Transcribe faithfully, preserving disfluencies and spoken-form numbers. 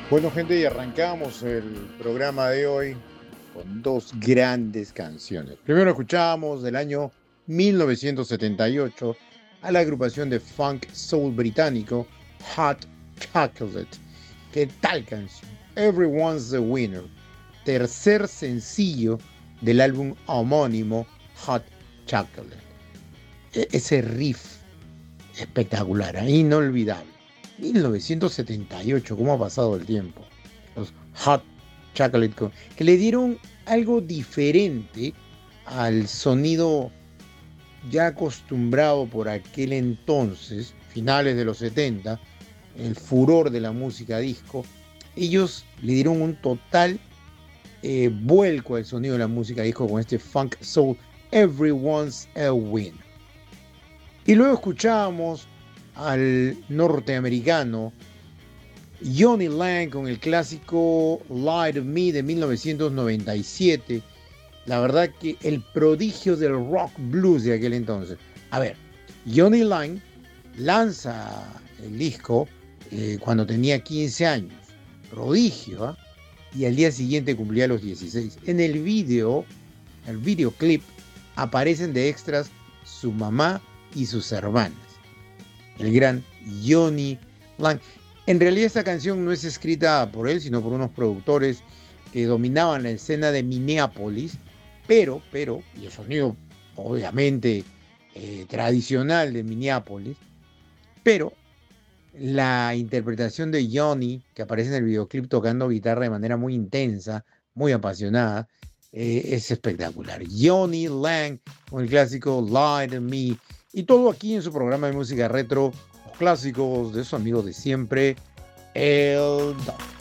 Bueno, gente, y arrancamos el programa de hoy con dos grandes canciones. Primero escuchamos del año mil novecientos setenta y ocho a la agrupación de funk soul británico Hot Chocolate. ¿Qué tal canción? Everyone's a Winner, tercer sencillo del álbum homónimo Hot Chocolate. E- ese riff espectacular, ¿eh? Inolvidable. mil novecientos setenta y ocho, ¿cómo ha pasado el tiempo? Los Hot Chocolate, Co- que le dieron algo diferente al sonido ya acostumbrado por aquel entonces, finales de los setenta, el furor de la música disco. Ellos le dieron un total eh, vuelco al sonido de la música disco con este funk soul Everyone's a Winner. Y luego escuchábamos al norteamericano Johnny Lang con el clásico Light of Me de mil novecientos noventa y siete. La verdad que el prodigio del rock blues de aquel entonces. A ver, Johnny Lang lanza el disco eh, cuando tenía quince años. Prodigio, ¿eh? Y al día siguiente cumplía los dieciséis. En el video, el videoclip, aparecen de extras su mamá y sus hermanas. El gran Johnny Lang. En realidad esta canción no es escrita por él, sino por unos productores que dominaban la escena de Minneapolis, pero, pero, y el sonido obviamente eh, tradicional de Minneapolis, pero la interpretación de Johnny, que aparece en el videoclip tocando guitarra de manera muy intensa, muy apasionada, eh, es espectacular. Johnny Lang con el clásico Light on Me, y todo aquí en su programa de música retro, los clásicos de su amigo de siempre, el Doc.